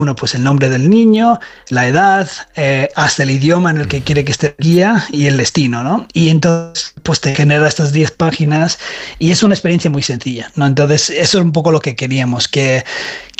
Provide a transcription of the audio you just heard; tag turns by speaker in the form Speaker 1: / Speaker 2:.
Speaker 1: uno, pues el nombre del niño, la edad, hasta el idioma en el que quiere que esté el guía y el destino, ¿no? Y entonces, pues te genera estas 10 páginas y es una experiencia muy sencilla, ¿no? Entonces, eso es un poco lo que queríamos, que